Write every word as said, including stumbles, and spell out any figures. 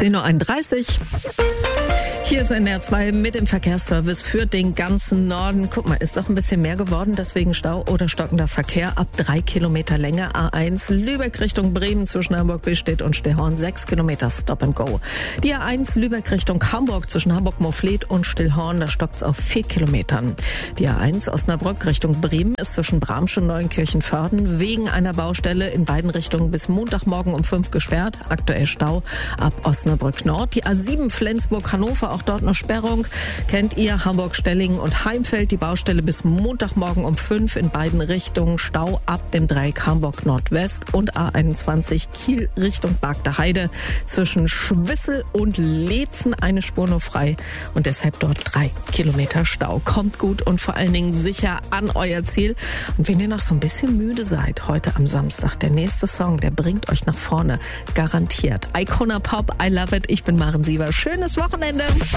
zehn Uhr einunddreißig. Hier ist N D R zwei mit dem Verkehrsservice für den ganzen Norden. Guck mal, ist doch ein bisschen mehr geworden, deswegen Stau oder stockender Verkehr ab drei Kilometer Länge. A eins Lübeck Richtung Bremen zwischen Hamburg-Billstedt und Stillhorn sechs Kilometer Stop and Go. Die A eins Lübeck Richtung Hamburg zwischen Hamburg-Moorfleet und Stillhorn, da stockt's auf vier Kilometern. Die A eins Osnabrück Richtung Bremen ist zwischen Bramsche und Neuenkirchen-Förden wegen einer Baustelle in beiden Richtungen bis Montagmorgen um fünf gesperrt. Aktuell Stau ab Osnabrück Nord. Die A sieben Flensburg-Hannover, auch dort noch Sperrung. Kennt ihr Hamburg-Stellingen und Heimfeld, die Baustelle bis Montagmorgen um fünf in beiden Richtungen. Stau ab dem Dreieck Hamburg Nordwest und A einundzwanzig Kiel Richtung Bagder Heide zwischen Schwissel und Leetzen eine Spur nur frei und deshalb dort drei Kilometer Stau. Kommt gut und vor allen Dingen sicher an euer Ziel. Und wenn ihr noch so ein bisschen müde seid, heute am Samstag, der nächste Song, der bringt euch nach vorne. Garantiert. Icona Pop, I love it. Ich bin Maren Siever. Schönes Wochenende.